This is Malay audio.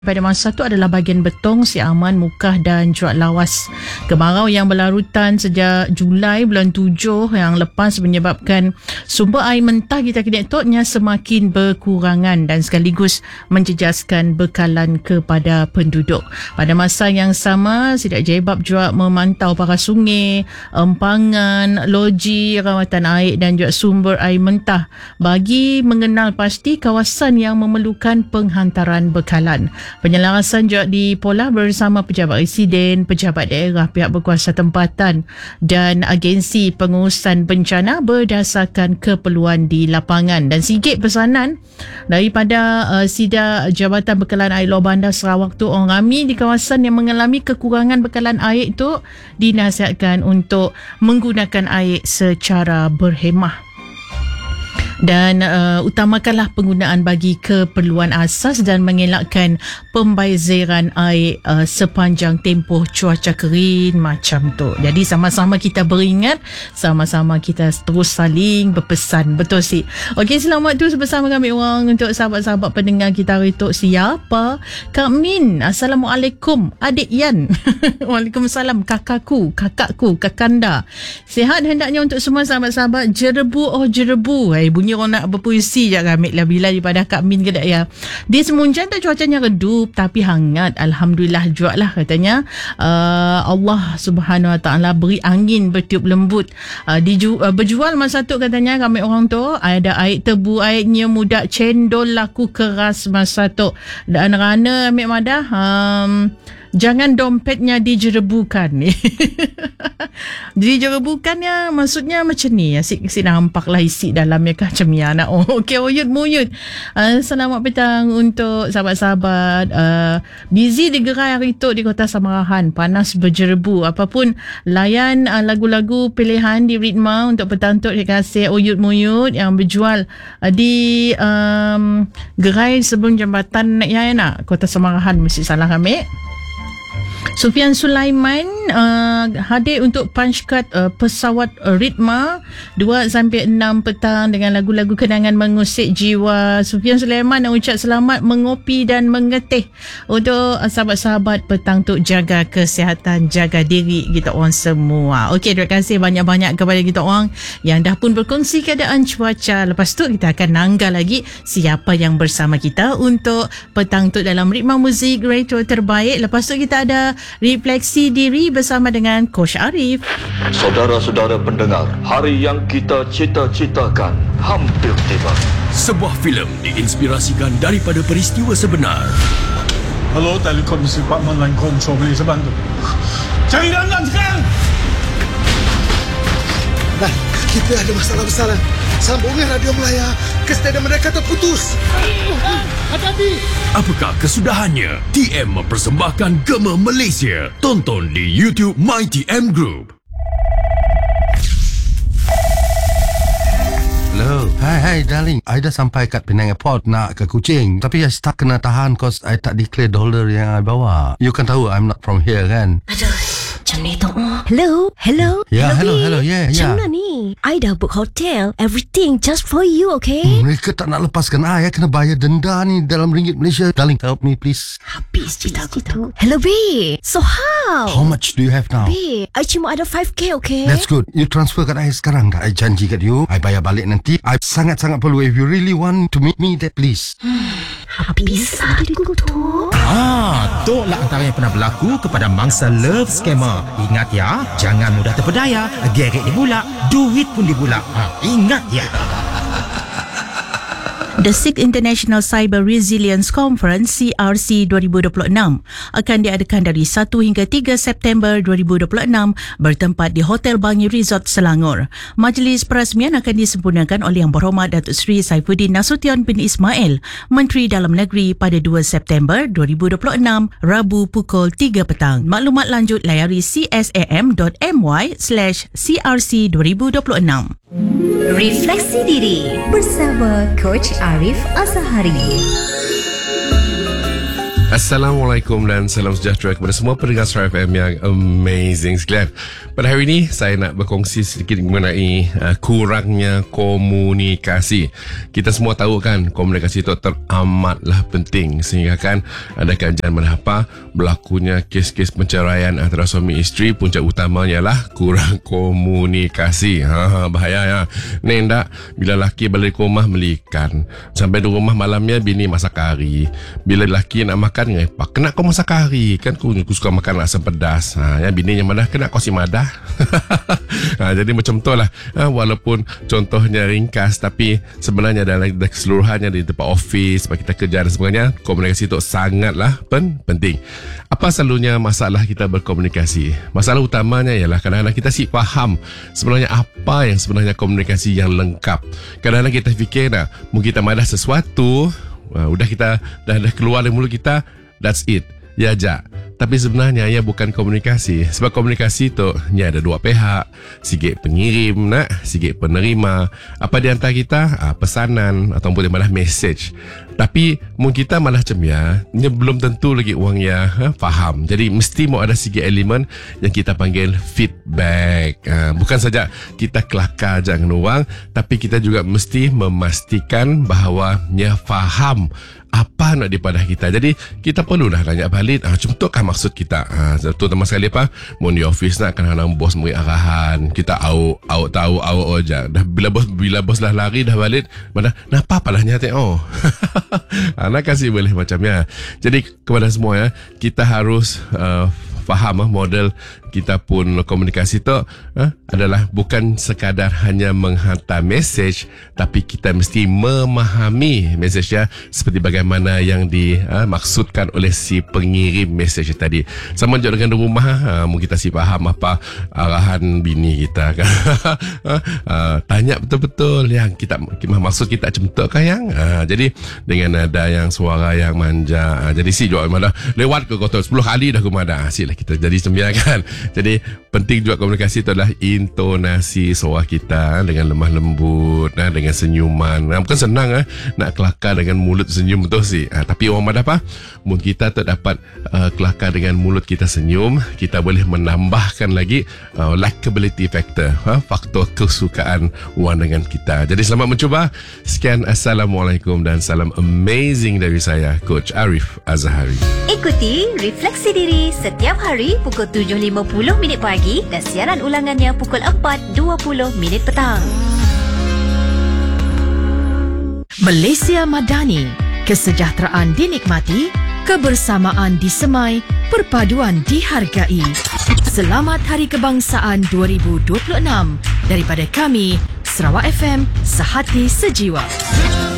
Pada masa itu adalah bahagian betong, Siaman, Mukah dan Juat Lawas. Kemarau yang berlarutan sejak Julai bulan 7 yang lepas menyebabkan sumber air mentah di Takinet Toknya semakin berkurangan dan sekaligus menjejaskan bekalan kepada penduduk. Pada masa yang sama, Sidak Jaibab juga memantau para sungai, empangan, loji, rawatan air dan juga sumber air mentah bagi mengenal pasti kawasan yang memerlukan penghantaran bekalan. Penyelarasan juga dipolah bersama pejabat residen, pejabat daerah, pihak berkuasa tempatan dan agensi pengurusan bencana berdasarkan keperluan di lapangan. Dan sikit pesanan daripada Sida Jabatan Bekalan Air Luar Bandar Sarawak tu, orang ramai di kawasan yang mengalami kekurangan bekalan air itu dinasihatkan untuk menggunakan air secara berhemah. Dan utamakanlah penggunaan bagi keperluan asas dan mengelakkan pembaziran air sepanjang tempoh cuaca kering macam tu. Jadi sama-sama kita beringat, sama-sama kita terus saling berpesan. Betul sih. Okey, selamat tu bersama kami orang untuk sahabat-sahabat pendengar kita hari tu. Siapa? Kak Min. Assalamualaikum. Adik Yan. Waalaikumsalam. Kakakku, kakanda. Sihat hendaknya untuk semua sahabat-sahabat. Jerebu, jerebu. Bunyi orang nak berpuisi je ambil lah bila daripada Kak Min ke tak ya. Di Semunjan tu cuacanya redup tapi hangat. Alhamdulillah juga lah katanya. Allah Subhanahu Wa Taala beri angin bertiup lembut. Berjual masa tu katanya kami orang tu ada air tebu, airnya mudah cendol laku keras masa tu. Dan rana ambil madah jangan dompetnya dijerebukan. Dijerebukannya maksudnya macam ni. Asyik nampak lah isi dalamnya kah macam ni anak. Okey, uyut-muyut. Selamat petang untuk sahabat-sahabat. Busy digerai hari tu di Kota Samarahan. Panas berjerebu. Apapun layan lagu-lagu pilihan di Ritma untuk petang tu. Terima kasih uyut-muyut yang berjual di gerai sebelum jambatan nak Kota Samarahan. Mesti salah ambil. Sufian Sulaiman hadir untuk punch card pesawat Ritma 2-6 petang dengan lagu-lagu kenangan mengusik jiwa. Sufian Sulaiman nak ucap selamat mengopi dan mengetih untuk sahabat-sahabat petang tu. Jaga kesihatan, jaga diri kita orang semua. Okey, terima kasih banyak-banyak kepada kita orang yang dah pun berkongsi keadaan cuaca. Lepas tu kita akan nanggal lagi siapa yang bersama kita untuk petang tu dalam Ritma Muzik Radio Terbaik. Lepas tu kita ada refleksi diri bersama dengan Coach Arif. Saudara-saudara pendengar, hari yang kita cita-citakan hampir tiba. Sebuah filem diinspirasikan daripada peristiwa sebenar. Hello, Telekom Department Line Control, boleh saya bantu? Cari Rangan sekarang! Nah, kita ada masalah besaran. Sambungan radio Melaya ke stadium mereka terputus. Hati-hati! Apakah kesudahannya? TM mempersembahkan Gema Malaysia. Tonton di YouTube MyTM Group. Hello. Hai darling. I dah sampai kat Penang Airport nak ke Kuching. Tapi I stuck kena tahan cause I tak declare dollar yang I bawa. You kan tahu I'm not from here kan? Aduh, macam ni tu. Hello. Yeah, hello. Yeah. Macam mana ni? I dah book hotel. Everything just for you, okay? Mereka tak nak lepaskan I kena bayar denda ni dalam ringgit Malaysia. Darling, help me please. Habis cerita aku tu. Hello, babe. So how? How much do you have now? Babe, I cuma ada 5K, okay? That's good. You transfer kat I sekarang dah. I janji kat you, I bayar balik nanti. I sangat-sangat perlu. If you really want to meet me there, please. Habis aku tu. Toklah antara yang pernah berlaku kepada mangsa love scammer. Ingat ya, jangan mudah terpedaya. Geret dibulak, duit pun dibulak. Ingat ya. The 6th International Cyber Resilience Conference CRC 2026 akan diadakan dari 1 hingga 3 September 2026 bertempat di Hotel Bangi Resort Selangor. Majlis perasmian akan disempurnakan oleh Yang Berhormat Datuk Seri Saifuddin Nasution bin Ismail, Menteri Dalam Negeri pada 2 September 2026, Rabu pukul 3 petang. Maklumat lanjut layari csam.my/CRC 2026. Refleksi diri bersama Coach Arif Azhari. Assalamualaikum dan salam sejahtera kepada semua pendengar Star FM yang amazing sekalian. Pada hari ini saya nak berkongsi sedikit mengenai kurangnya komunikasi. Kita semua tahu kan komunikasi itu teramatlah penting, sehingga kan ada kajian menapa berlakunya kes-kes penceraian antara suami isteri punca utamanya lah kurang komunikasi. Bahaya ya. Ni ndak bila laki balik rumah melikan sampai di rumah malamnya bini masak kari. Bila laki nak makan ngepak, kena kau masak kari kan, aku suka makan asam pedas. Ya bini yang mana kena kau si madah. Jadi macam tu lah. Walaupun contohnya ringkas, tapi sebenarnya dalam keseluruhannya di tempat office, tempat kita kerja dan sebagainya, komunikasi itu sangatlah penting. Apa selalunya masalah kita berkomunikasi? Masalah utamanya ialah kadang-kadang kita si faham sebenarnya apa yang sebenarnya komunikasi yang lengkap. Kadang-kadang kita fikir mungkin kita madah sesuatu, udah kita dah keluar dari mulut kita, that's it, ya aja. Tapi sebenarnya ia bukan komunikasi. Sebab komunikasi tu ia ada dua pihak, sikit pengirim, sikit penerima. Apa di antara kita pesanan ataupun malah message. Tapi mungkin kita malah macam ia belum tentu lagi orang ya faham. Jadi mesti mau ada sikit elemen yang kita panggil feedback. Bukan saja kita kelakar jangan orang, tapi kita juga mesti memastikan bahawa ia faham apa nak daripada kita. Jadi kita perlulah tanya balik, contohkah maksud kita. Terutama sekali apa, mau di office nak kadang-kadang bos beri arahan, kita tahu aja. Dah bila bos dah lari dah balik, mana napa palahnya tengok. Nak kasih boleh macamnya. Jadi kepada semua ya, kita harus faham model kita pun komunikasi tu adalah bukan sekadar hanya menghantar mesej, tapi kita mesti memahami mesej ya, seperti bagaimana yang dimaksudkan oleh si pengirim mesej tadi. Sama juga dengan rumah, mungkin kita si faham apa arahan bini kita kan. Tanya betul-betul yang kita maksud kita macam tu kan yang. Jadi dengan ada yang suara yang manja, jadi si juga mana lewat ke kotor 10 kali dah kumada, silah kita jadi sembilan kan. Jadi penting juga komunikasi itu adalah intonasi suara kita dengan lemah lembut, dengan senyuman. Bukan senang nak kelakar dengan mulut senyum tu sih. Tapi orang mana apa? Mungkin kita tak dapat kelakar dengan mulut kita senyum, kita boleh menambahkan lagi likability factor, faktor kesukaan orang dengan kita. Jadi selamat mencuba. Sekian, Assalamualaikum dan salam amazing dari saya, Coach Arif Azhari. Ikuti Refleksi Diri setiap hari pukul 7.50 pagi dan siaran ulangannya pukul 4.20 petang. Malaysia Madani, kesejahteraan dinikmati, kebersamaan disemai, perpaduan dihargai. Selamat Hari Kebangsaan 2026 daripada kami, Sarawak FM, sehati sejiwa.